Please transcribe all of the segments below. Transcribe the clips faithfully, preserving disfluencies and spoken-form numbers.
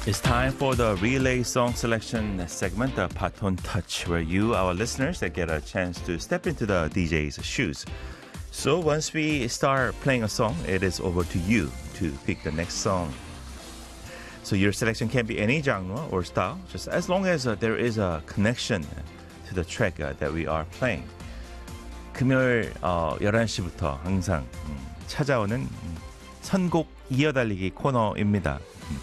It's time for the relay song selection segment, the Baton Touch, where you, our listeners, get a chance to step into the D J's shoes. So once we start playing a song, it is over to you to pick the next song. So your selection can be any genre or style, just as long as uh, there is a connection to the track uh, that we are playing. 금요일 어, 열한 시부터 항상 음, 찾아오는 음, 선곡 이어달리기 코너입니다. 음.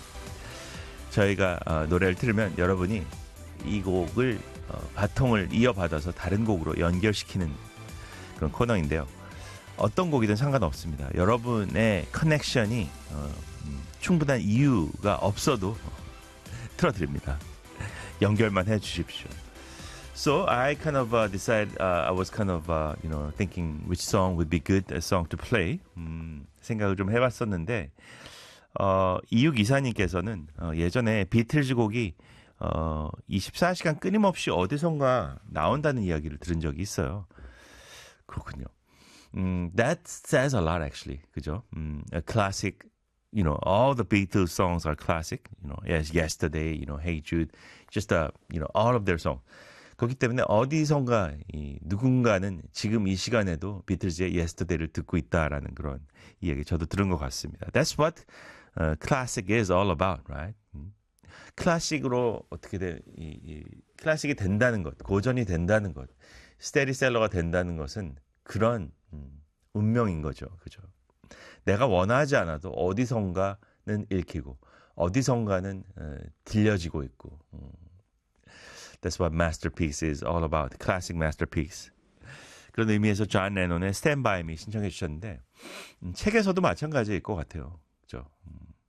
저희가 어, 노래를 들으면 여러분이 이 곡을 어, 바통을 이어받아서 다른 곡으로 연결시키는 그런 코너인데요. 어떤 곡이든 상관없습니다. 여러분의 커넥션이 어, 음, 충분한 이유가 없어도 틀어드립니다. 연결만 해주십시오. So I kind of uh, decided uh, I was kind of uh, you know thinking which song would be good a song to play. 음, 생각을 좀 해봤었는데 어, 이육이사님께서는 어, 예전에 비틀즈 곡이 어, 이십사 시간 끊임없이 어디선가 나온다는 이야기를 들은 적이 있어요. 그렇군요. 음, that says a lot actually. 그죠? 음, a classic. You know, all the Beatles songs are classic. You know, yes, Yesterday, you know, Hey Jude, just uh, you know, all of their songs. 그렇기 때문에 어디선가 이 누군가는 지금 이 시간에도 비틀즈의 Yesterday를 듣고 있다라는 그런 이야기 저도 들은 것 같습니다. That's what uh, classic is all about, right? 음. 클래식으로 어떻게 돼, 이, 이 클래식이 된다는 것, 고전이 된다는 것, 스테디셀러가 된다는 것은 그런 음, 운명인 거죠, 그죠? 내가 원하지 않아도 어디선가는 읽히고 어디선가는 어, 들려지고 있고. 음. That's what masterpiece is all about. Classic masterpiece. 그런 의미에서 존 레논의 Stand By Me 신청해 주셨는데 음, 책에서도 마찬가지일 것 같아요. 그죠? 음,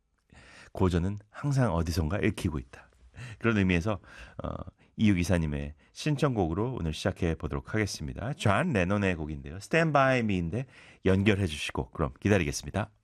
고전은 항상 어디선가 읽히고 있다. 그런 의미에서 어, 이육이사님의 신청곡으로 오늘 시작해 보도록 하겠습니다. 존 레논의 곡인데요. Stand By Me인데 연결해 주시고 그럼 기다리겠습니다.